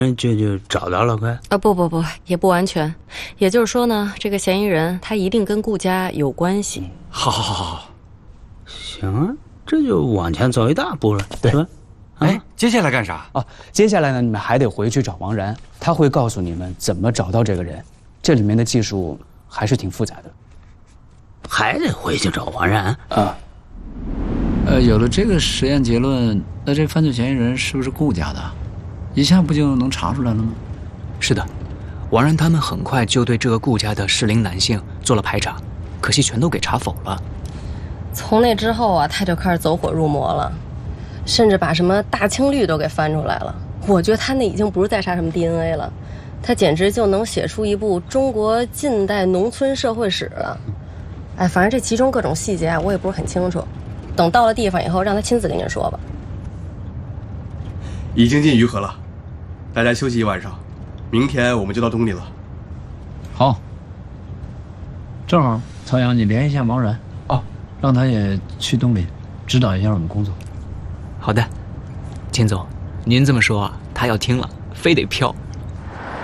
就找到了，快不，也不完全。也就是说呢，这个嫌疑人他一定跟顾家有关系。 好， 行啊，这就往前走一大步了， 对吧？ 哎，接下来干啥？ 接下来呢，你们还得回去找王然，他会告诉你们怎么找到这个人，这里面的技术还是挺复杂的。 还得回去找王然啊？ 有了这个实验结论，那这犯罪嫌疑人是不是顾家的？一下不就能查出来了吗？ 是的，王然他们很快就对这个顾家的适龄男性做了排查，可惜全都给查否了。 从那之后啊，他就开始走火入魔了，甚至把什么大清律都给翻出来了。我觉得他那已经不是在查什么 DNA 了，他简直就能写出一部中国近代农村社会史了。哎，反正这其中各种细节啊，我也不是很清楚。等到了地方以后，让他亲自跟您说吧。 已经进余河了，大家休息一晚上，明天我们就到东里了。 好，正好，曹阳，你联系一下王然让他也去东里指导一下我们工作。 好的，秦总，您这么说啊，他要听了，非得飘。